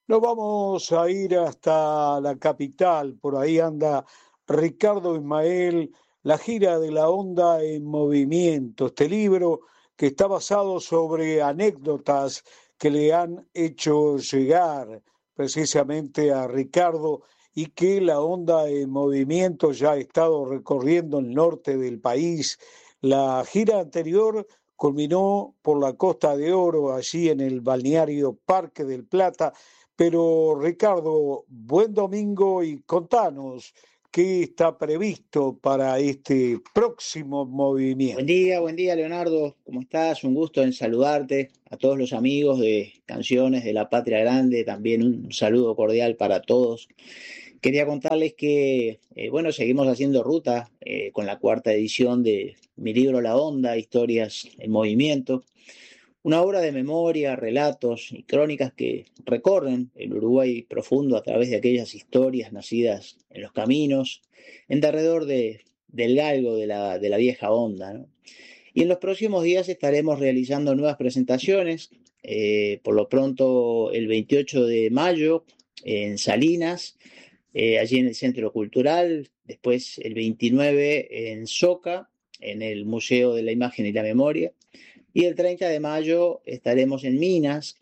Nos vamos a ir hasta la capital, por ahí anda Ricardo Ismael, la gira de la onda en movimiento, este libro que está basado sobre anécdotas que le han hecho llegar precisamente a Ricardo y que la onda en movimiento ya ha estado recorriendo el norte del país. La gira anterior culminó por la Costa de Oro, allí en el balneario Parque del Plata. Pero Ricardo, buen domingo y contanos qué está previsto para este próximo movimiento. Buen día Leonardo, ¿cómo estás? Un gusto en saludarte a todos los amigos de Canciones de la Patria Grande, también un saludo cordial para todos. Quería contarles que, bueno, seguimos haciendo ruta con la cuarta edición de mi libro La Onda, Historias en Movimiento, una obra de memoria, relatos y crónicas que recorren el Uruguay profundo a través de aquellas historias nacidas en los caminos, en derredor del galgo de la vieja onda, ¿no? Y en los próximos días estaremos realizando nuevas presentaciones, por lo pronto el 28 de mayo en Salinas, allí en el Centro Cultural, después el 29 en Soca, en el Museo de la Imagen y la Memoria, y el 30 de mayo estaremos en Minas,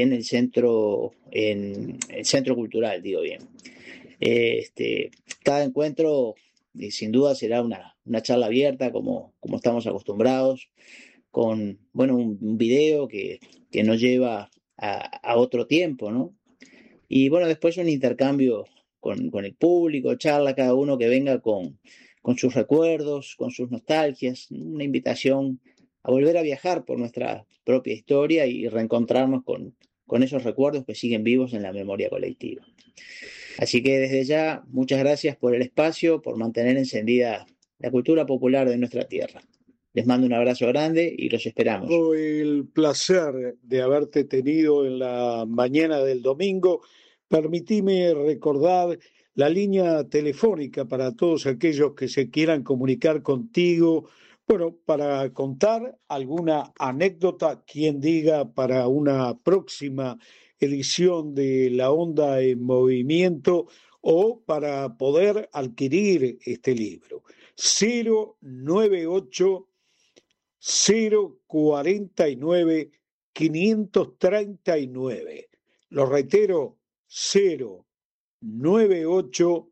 en el centro cultural, digo bien. Cada encuentro, sin duda, será una charla abierta, como estamos acostumbrados, con, bueno, un video que nos lleva a otro tiempo, ¿no? Y bueno, después un intercambio con el público, charla cada uno que venga con sus recuerdos, con sus nostalgias, una invitación a volver a viajar por nuestra propia historia y reencontrarnos con esos recuerdos que siguen vivos en la memoria colectiva. Así que desde ya, muchas gracias por el espacio, por mantener encendida la cultura popular de nuestra tierra. Les mando un abrazo grande y los esperamos. El placer de haberte tenido en la mañana del domingo. Permitime recordar la línea telefónica para todos aquellos que se quieran comunicar contigo, bueno, para contar alguna anécdota, quien diga, para una próxima edición de La Onda en Movimiento o para poder adquirir este libro. 098 049 539. Lo reitero, 098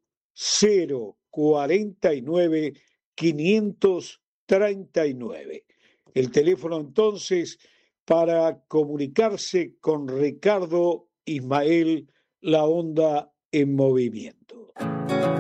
049 539. El teléfono entonces para comunicarse con Ricardo Ismael, La Onda en Movimiento.